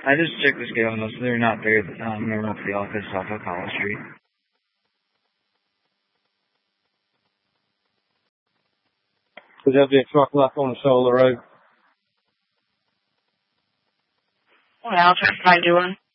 I just checked the scale notes. They're not very normal for the office off of College Street. There'll be a truck left on the shoulder road. What else am I doing?